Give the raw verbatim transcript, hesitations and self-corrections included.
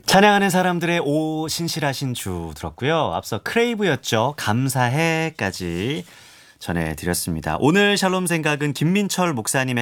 찬양하는 사람들의 오 신실하신 주 들었고요. 앞서 크레이브였죠. 감사해까지 전해드렸습니다. 오늘 샬롬 생각은 김민철 목사님의